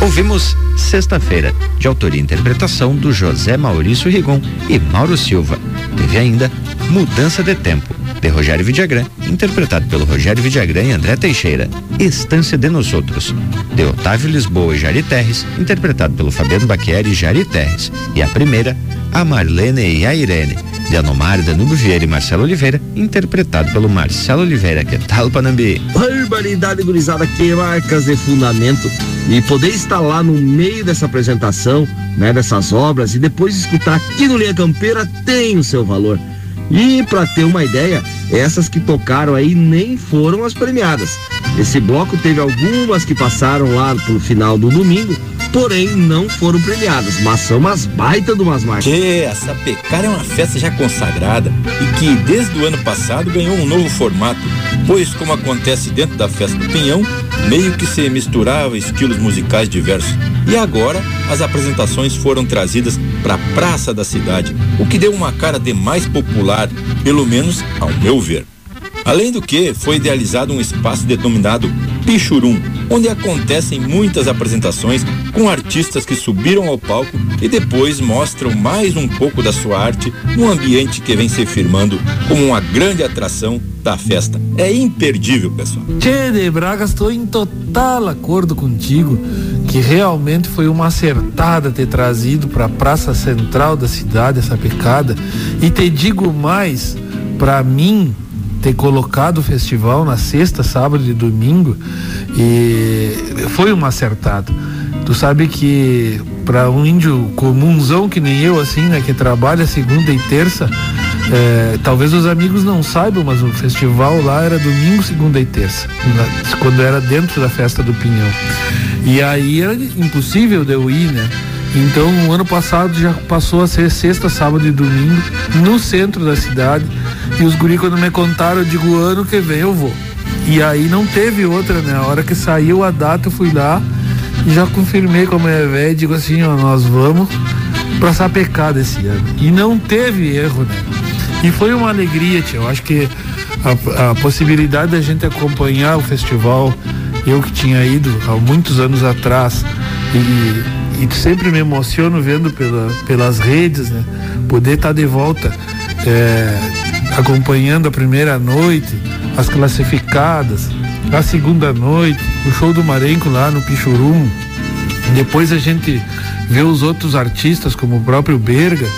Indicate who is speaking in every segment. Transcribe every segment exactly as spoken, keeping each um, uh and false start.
Speaker 1: Ouvimos Sexta-feira, de autoria e interpretação do José Maurício Rigon e Mauro Silva. Teve ainda Mudança de Tempo, de Rogério Vidagrã, interpretado pelo Rogério Vidagrã e André Teixeira. Estância de Nosotros, de Otávio Lisboa e Jari Terres, interpretado pelo Fabiano Bacchieri e Jari Terres. E a primeira, A Marlene e a Irene, de Anomar, Danúbio Vieira e Marcelo Oliveira, interpretado pelo Marcelo Oliveira. Que tal, Panambi?
Speaker 2: Barbaridade, gurizada, que marcas de fundamento. E poder estar lá no meio dessa apresentação, né, dessas obras, e depois escutar aqui no Linha Campeira tem o seu valor. E para ter uma ideia, essas que tocaram aí nem foram as premiadas. Esse bloco teve algumas que passaram lá pro final do domingo, porém não foram premiadas, mas são umas baita de umas marcas.
Speaker 3: Que a Sapecara é uma festa já consagrada e que desde o ano passado ganhou um novo formato, pois, como acontece dentro da festa do Pinhão, meio que se misturava estilos musicais diversos. E agora as apresentações foram trazidas para a praça da cidade, o que deu uma cara de mais popular, pelo menos ao meu ver. Além do que, foi idealizado um espaço denominado Pichurum, onde acontecem muitas apresentações com artistas que subiram ao palco e depois mostram mais um pouco da sua arte num ambiente que vem se firmando como uma grande atração da festa. É imperdível, pessoal.
Speaker 4: Tchê, de Bragas, estou em total acordo contigo que realmente foi uma acertada ter trazido para a praça central da cidade essa pecada. E te digo mais, para mim, ter colocado o festival na sexta, sábado e domingo, e foi uma acertada. Tu sabe que para um índio comunzão que nem eu, assim, né, que trabalha segunda e terça, é, talvez os amigos não saibam, mas o festival lá era domingo, segunda e terça, na, quando era dentro da festa do Pinhão. E aí era impossível de eu ir, né? Então, o ano passado já passou a ser sexta, sábado e domingo, no centro da cidade. E os guri, quando me contaram, eu digo, ano que vem eu vou. E aí não teve outra, né? A hora que saiu a data, eu fui lá e já confirmei com a minha velha, digo assim, ó, nós vamos pra Sapecada esse ano. E não teve erro, né? E foi uma alegria, tia. Eu acho que a, a possibilidade da gente acompanhar o festival, eu que tinha ido há muitos anos atrás, e E sempre me emociono vendo pela, pelas redes, né? Poder estar de volta é, acompanhando a primeira noite, as classificadas, a segunda noite, o show do Marenco lá no Pichurum. Depois a gente vê os outros artistas, como o próprio Berga,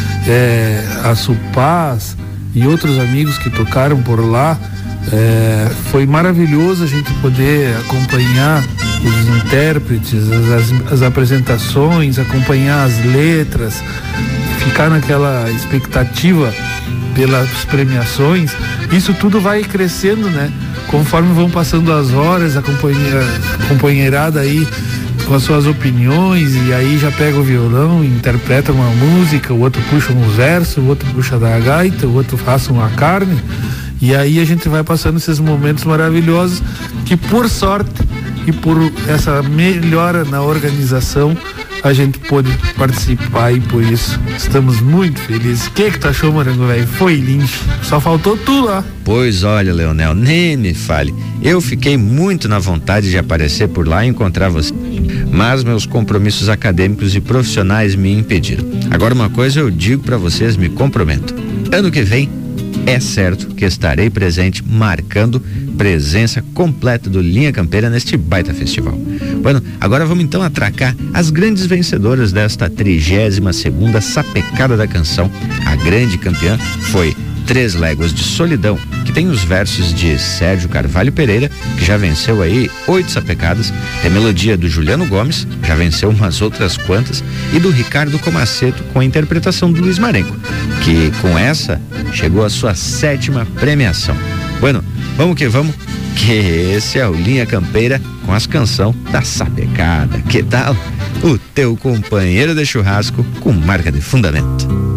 Speaker 4: é, a Supaz e outros amigos que tocaram por lá. É, foi maravilhoso a gente poder acompanhar os intérpretes, as, as apresentações, acompanhar as letras, ficar naquela expectativa pelas premiações. Isso tudo vai crescendo, né? Conforme vão passando as horas, a companhia, a companheirada aí com as suas opiniões, e aí já pega o violão, interpreta uma música, o outro puxa um verso, o outro puxa da gaita, o outro faça uma carne. E aí a gente vai passando esses momentos maravilhosos que, por sorte e por essa melhora na organização, a gente pôde participar, e por isso estamos muito felizes. O que que tu achou, Morango velho? Foi lindo. Só faltou tu lá.
Speaker 1: Pois olha, Leonel, nem me fale. Eu fiquei muito na vontade de aparecer por lá e encontrar você, mas meus compromissos acadêmicos e profissionais me impediram. Agora, uma coisa eu digo pra vocês, me comprometo. Ano que vem, é certo que estarei presente, marcando presença completa do Linha Campeira neste baita festival. Bueno, agora vamos então atracar as grandes vencedoras desta trigésima segunda Sapecada da Canção. A grande campeã foi Três Léguas de Solidão, que tem os versos de Sérgio Carvalho Pereira, que já venceu aí oito sapecadas, tem melodia do Juliano Gomes, já venceu umas outras quantas, e do Ricardo Comaceto, com a interpretação do Luiz Marenco, que com essa chegou à sua sétima premiação. Bueno, vamos que vamos, que esse é o Linha Campeira com as canções da Sapecada. Que tal? O teu companheiro de churrasco com marca de fundamento.